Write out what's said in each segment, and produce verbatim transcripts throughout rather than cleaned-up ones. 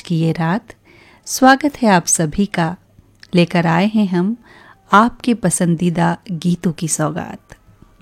की ये रात। स्वागत है आप सभी का। लेकर आए हैं हम आपके पसंदीदा गीतों की सौगात।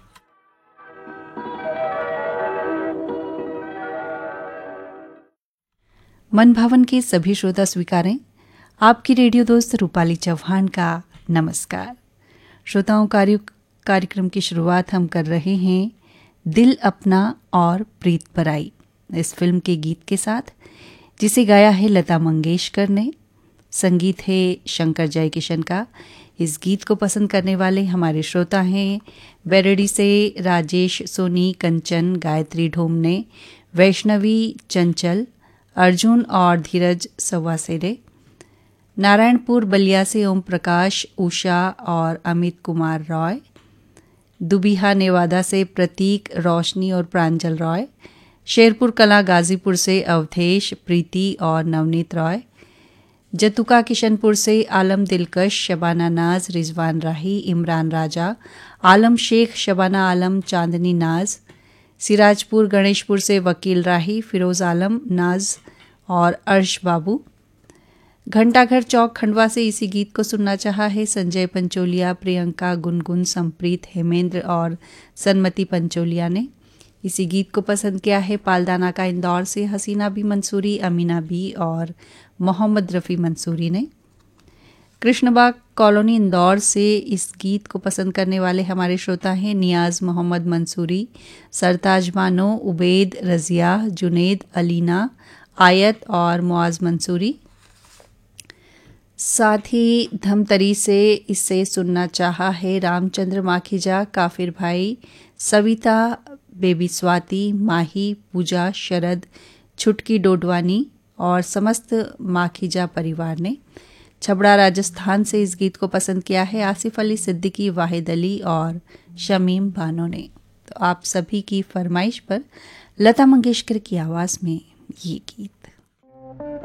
मन भावन के सभी श्रोता स्वीकारें आपकी रेडियो दोस्त रूपाली चौहान का नमस्कार। श्रोताओं, कार्य कार्यक्रम की शुरुआत हम कर रहे हैं दिल अपना और प्रीत पराई इस फिल्म के गीत के साथ, जिसे गाया है लता मंगेशकर ने। संगीत है शंकर जयकिशन का। इस गीत को पसंद करने वाले हमारे श्रोता हैं बेरड़ी से राजेश सोनी, कंचन, गायत्री ढोमने, वैष्णवी, चंचल, अर्जुन और धीरज सवासेरे। नारायणपुर बलिया से ओम प्रकाश, उषा और अमित कुमार रॉय। दुबिहा नेवादा से प्रतीक, रोशनी और प्रांजल रॉय। शेरपुर कला गाजीपुर से अवधेश, प्रीति और नवनीत रॉय। जतुका किशनपुर से आलम दिलकश, शबाना नाज, रिजवान राही, इमरान राजा, आलम शेख, शबाना आलम, चांदनी नाज। सिराजपुर गणेशपुर से वकील राही, फिरोज आलम, नाज और अर्श बाबू। घंटाघर चौक खंडवा से इसी गीत को सुनना चाहा है संजय पंचोलिया, प्रियंका, गुनगुन, संप्रीत, हेमेंद्र और सन्मति पंचोलिया ने। इसी गीत को पसंद किया है पालदाना का इंदौर से हसीना बी मंसूरी, अमीना बी और मोहम्मद रफ़ी मंसूरी ने। कृष्णबाग कॉलोनी इंदौर से इस गीत को पसंद करने वाले हमारे श्रोता हैं नियाज मोहम्मद मंसूरी, सरताज बानो, उबैद, रजिया, जुनेद, अलीना, आयत और मुआज मंसूरी। साथ ही धमतरी से इसे सुनना चाहा है रामचंद्र माखीजा, काफिर भाई, सविता, बेबी स्वाति, माही, पूजा, शरद, छुटकी डोडवानी और समस्त माखीजा परिवार ने। छबड़ा राजस्थान से इस गीत को पसंद किया है आसिफ अली सिद्दीकी, वाहिद अली और शमीम बानो ने। तो आप सभी की फरमाइश पर लता मंगेशकर की आवाज़ में ये गीत।